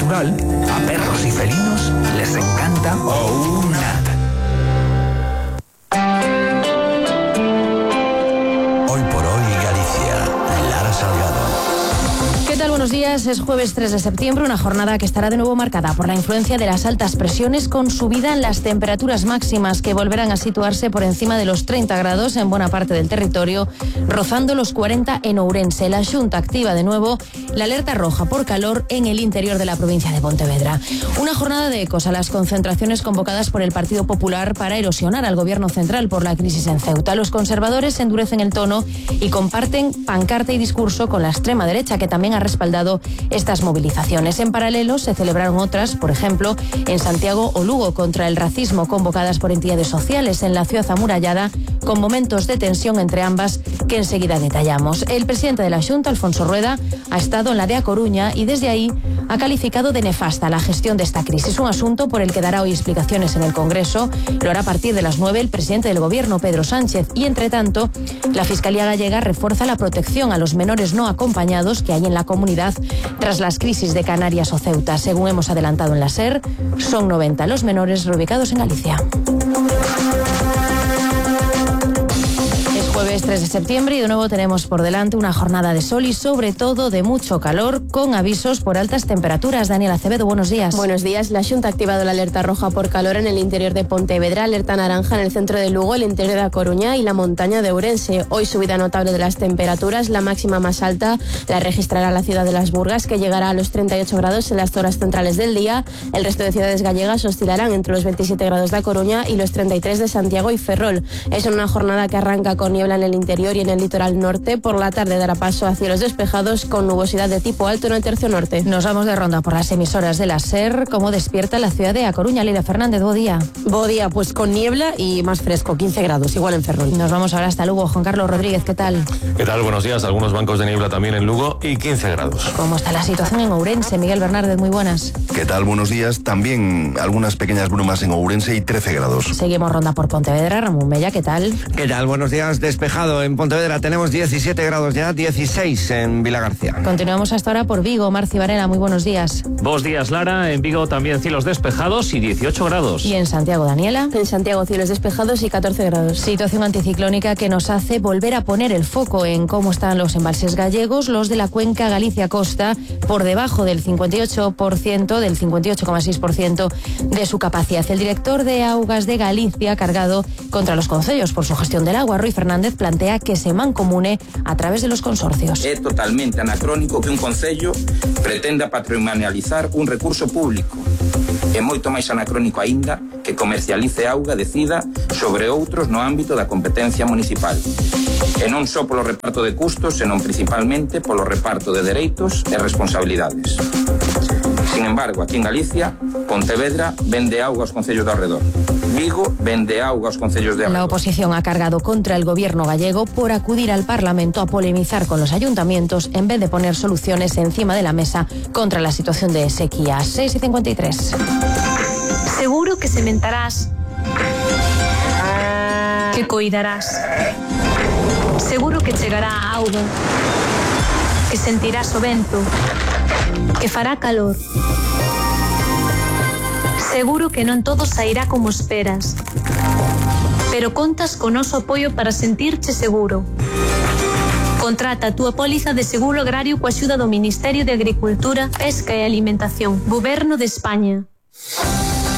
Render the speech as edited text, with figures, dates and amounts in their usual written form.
natural, a perros y felinos les encanta OUNAT. Hoy por hoy Galicia, Lara Salgado. ¿Qué tal? Buenos días. Es jueves 3 de septiembre, una jornada que estará de nuevo marcada por la influencia de las altas presiones, con subida en las temperaturas máximas que volverán a situarse por encima de los 30 grados en buena parte del territorio, rozando los 40 en Ourense. La Xunta activa de nuevo la alerta roja por calor en el interior de la provincia de Pontevedra. Una jornada de ecos a las concentraciones convocadas por el Partido Popular para erosionar al gobierno central por la crisis en Ceuta. Los conservadores endurecen el tono y comparten pancarta y discurso con la extrema derecha, que también ha respaldado estas movilizaciones. En paralelo se celebraron otras, por ejemplo, en Santiago o Lugo, contra el racismo, convocadas por entidades sociales en la ciudad amurallada, con momentos de tensión entre ambas que enseguida detallamos. El presidente de la Xunta, Alfonso Rueda, ha estado en la de A Coruña y desde ahí ha calificado de nefasta la gestión de esta crisis, un asunto por el que dará hoy explicaciones en el Congreso. Lo hará a partir de las 9 el presidente del Gobierno, Pedro Sánchez, y entre tanto la Fiscalía Gallega refuerza la protección a los menores no acompañados que hay en la comunidad tras las crisis de Canarias o Ceuta. Según hemos adelantado en la SER, son 90 los menores reubicados en Galicia. Jueves 3 de septiembre y de nuevo tenemos por delante una jornada de sol y sobre todo de mucho calor, con avisos por altas temperaturas. Daniel Acevedo, buenos días. Buenos días. La Xunta ha activado la alerta roja por calor en el interior de Pontevedra, alerta naranja en el centro de Lugo, el interior de A Coruña y la montaña de Ourense. Hoy subida notable de las temperaturas, la máxima más alta la registrará la ciudad de Las Burgas, que llegará a los 38 grados en las horas centrales del día. El resto de ciudades gallegas oscilarán entre los 27 grados de A Coruña y los 33 de Santiago y Ferrol. Es una jornada que arranca con niebla en el interior y en el litoral norte. Por la tarde dará paso a cielos despejados con nubosidad de tipo alto en el tercio norte. Nos vamos de ronda por las emisoras de la SER. ¿Cómo despierta la ciudad de A Coruña? Lila Fernández, buen día. Buen día, pues con niebla y más fresco, 15 grados, igual en Ferrol. Nos vamos ahora hasta Lugo. Juan Carlos Rodríguez, ¿qué tal? ¿Qué tal? Buenos días. Algunos bancos de niebla también en Lugo y 15 grados. ¿Cómo está la situación en Ourense? Miguel Bernárdez, muy buenas. ¿Qué tal? Buenos días. También algunas pequeñas brumas en Ourense y 13 grados. Seguimos ronda por Pontevedra. Ramón Bella, ¿qué tal? ¿Qué tal? Buenos días. Despejado en Pontevedra. Tenemos 17 grados ya, 16 en Vilagarcía. Continuamos hasta ahora por Vigo. Marci Varela, muy buenos días. Buenos días, Lara. En Vigo también cielos despejados y 18 grados. ¿Y en Santiago, Daniela? En Santiago cielos despejados y 14 grados. Situación anticiclónica que nos hace volver a poner el foco en cómo están los embalses gallegos. Los de la cuenca Galicia-Costa por debajo del 58%, del 58,6% de su capacidad. El director de Augas de Galicia, cargado contra los concellos por su gestión del agua, Rui Fernández, plantea que se mancomune a través de los consorcios. É totalmente anacrónico que un concello pretenda patrimonializar un recurso público. É moito máis anacrónico aínda que comercialice auga decida sobre outros no ámbito da competencia municipal. E non só polo reparto de custos, senón principalmente polo reparto de dereitos e responsabilidades. Sin embargo, aquí en Galicia, Pontevedra vende auga aos concellos de alrededor. Vigo vende auga aos concellos de alrededor. La oposición ha cargado contra el gobierno gallego por acudir al Parlamento a polemizar con los ayuntamientos en vez de poner soluciones encima de la mesa contra la situación de sequía. 6:53. Seguro que sementarás, que coidarás. Seguro que chegará a auga, que sentirás o vento, que fará calor. Seguro que non todo sairá como esperas, pero contas con noso apoio para sentirche seguro. Contrata a túa póliza de seguro agrario coa axuda do Ministerio de Agricultura, Pesca e Alimentación, Goberno de España.